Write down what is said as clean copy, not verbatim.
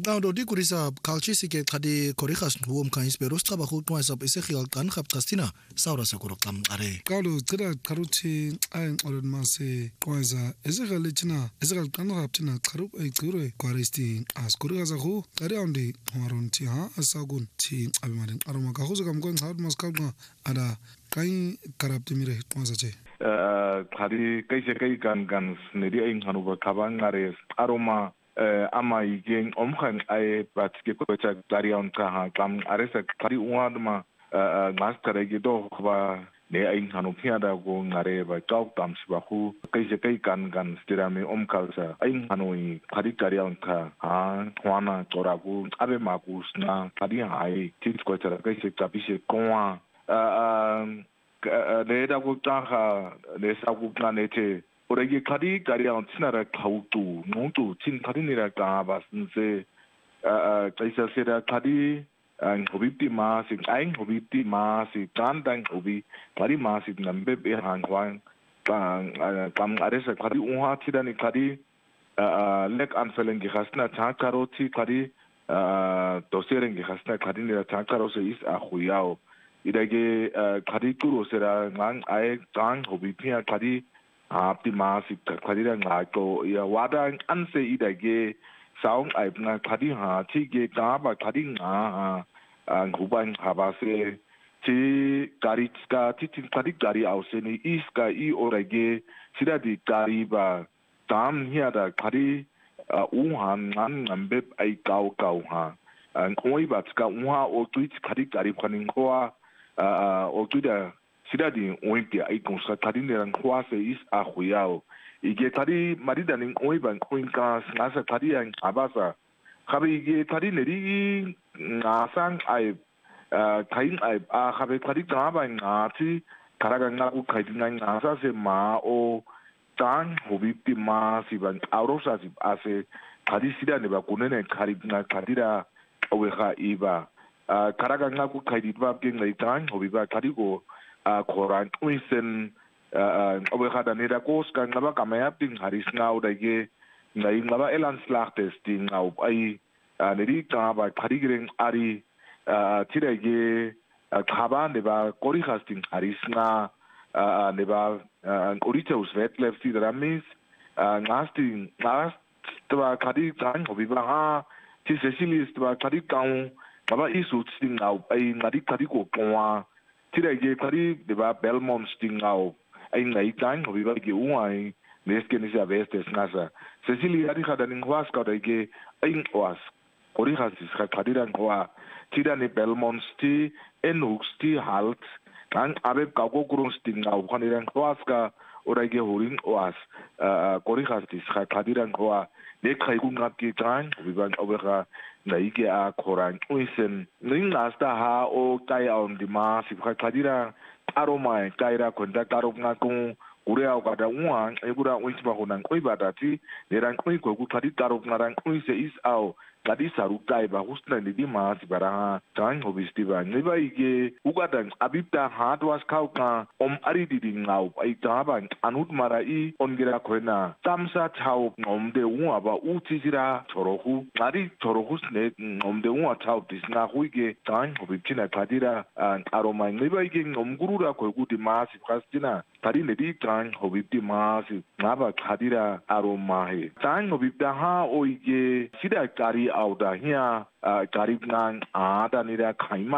Now do di kurisa culture sike khadi korikhas nuom kan isperos taba khu twa sab ise khial kan khap tastina sawra se korok tam are Kaulo tsira karuti ayin oron mase kwaza ezegal china ezegal kan khaptina kharup ay tsure kwaristi as kurigaza khu kari andi horon ti ha asagun ti abimarin aroma ka khu zakam kon khad maskal ada kai karapti mire kwaza che khadi kaise kai kan nedi ayin hanu ba khabang are aroma ama igen omkhan ay patske ko cha darion ka ha kam aresa khari uadma master ge do ba ne ayin hanu phiada go ngare ba chok tam siba khu kaise kai kan stirame omkal sa ayin hanu khari darion ka ha khwana toragu abe makusna khadi ai tit ko cha kaise tapise konwa ne da go ta ha ne sa go planete Oregi kadi kariyan tinara kautu nontu tin kadinira ka basnse kaisa sera kadi hobiti masi aing hobiti masi tandang hobi kadi masi nambe be hangwang kam aresa kadi unha tidani kadi lek anfelen gehasna takaroti kadi doseren gehasna kadinira takarose is ahuyao idage kadi kuro sera ngang ai tang hobiti kadi Optimasi kadira ngako ya wada anse idage saung aibna kadi ha tige taba kadi nga nguban habase ti karitska titin kadi gari auseni iska I orage sida di gari ba tam hiada kadi uhan ngan nambe ai kau ha ngoi batska unha o tweet kadi gari kanin koa o tuida Sida di oimpia ai konsa tadi neran kwase is ahuyao. Ige tadi marida ning oiban koinka ngasa tadi yang abasa. Kabe ige tadi neri ngasang ai kain ai kabe tadi kaba ngati karaga ngaku kaidinga ngasa se ma o tang hobiti ma si ban aurosa si ase tadi sida neba kunene karibna kadira oweha iba. Karaga ngaku kaiditwa gengai tang hobiba tadi go koran uisen obekada neda kos kan ngaba kamaya ting haris ngau dage ngai ngaba elan slag testing ngau ai nedi ka ba kharigiring ari tirage khaba neba kori casting haris nga neba oritos vet lefti dramis ngasting ngas twa khadi kan hobiba ha ti cecilis twa khadi kau ngaba isu ting ngau ai ngadi khadi ko kwa Tirage kari deba Belmont stingau ai ngai tang hobiba ge uai neske nisa vestes nasa Cecilia ari khada ning was ka dage ai was kori khasis khadiran kwa tirani Belmont sti enux sti halt kan abe ka go kurung stingau khaniran was ka orage horing was kori khasis khadiran kwa ne khai gungat ki tang hobiba obera naike a koran uisen ning nasta ha o kai on dima si khadira aroma kaira konda karok ngakung urea kada uang egura uisba honan koi badati neran koi ko ku khadi karok ngarang uise is au kadi saru kai ba husna ni di mas bara tang hobisti ba neba ige ugadan abita hatwas kauka ari di ngau ai taban anut marai ongira koina tamsa chau nomde uwa ba utijira chorohu ari chorohu ne nomde uwa chau disna huige tang hobitina kadira aroma neba ige nomgurura kogu di mas kastina tari ne di tang hobiti mas ngaba kadira aroma he tang hobita ha oige sida kari auda hia karib nang ada nira khaima